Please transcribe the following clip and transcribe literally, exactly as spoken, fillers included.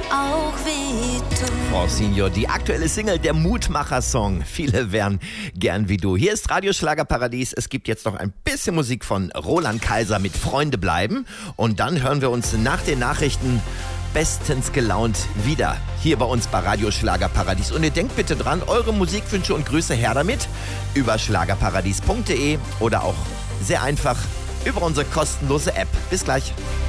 auch wehtun. Frau Senior, die aktuelle Single, der Mutmacher-Song. Viele wären gern wie du. Hier ist Radio Schlagerparadies. Es gibt jetzt noch ein bisschen Musik von Roland Kaiser mit Freunde bleiben. Und dann hören wir uns nach den Nachrichten bestens gelaunt wieder hier bei uns bei Radio Schlagerparadies. Und ihr denkt bitte dran, eure Musikwünsche und Grüße her damit über schlagerparadies punkt de oder auch sehr einfach über unsere kostenlose App. Bis gleich.